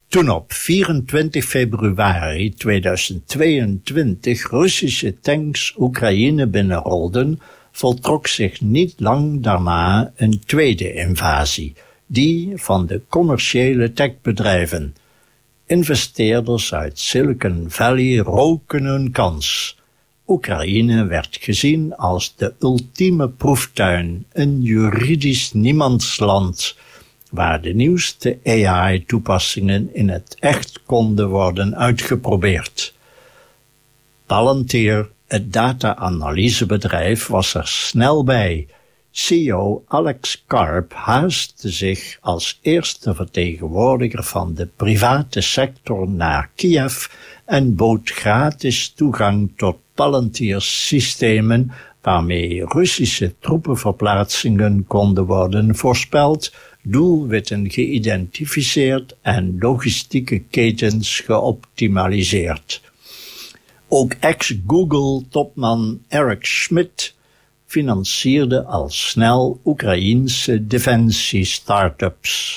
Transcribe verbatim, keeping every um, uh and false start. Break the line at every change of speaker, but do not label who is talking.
Toen op vierentwintig februari tweeduizend tweeëntwintig Russische tanks Oekraïne binnenrolden, voltrok zich niet lang daarna een tweede invasie, die van de commerciële techbedrijven. Investeerders uit Silicon Valley roken hun kans. Oekraïne werd gezien als de ultieme proeftuin, een juridisch niemandsland, waar de nieuwste A I-toepassingen in het echt konden worden uitgeprobeerd. Palantir, het data-analysebedrijf, was er snel bij. C E O Alex Karp haastte zich als eerste vertegenwoordiger van de private sector naar Kiev en bood gratis toegang tot Palantir's systemen, waarmee Russische troepenverplaatsingen konden worden voorspeld, doelwitten geïdentificeerd en logistieke ketens geoptimaliseerd. Ook ex-Google-topman Eric Schmidt financierde al snel Oekraïense defensie-startups.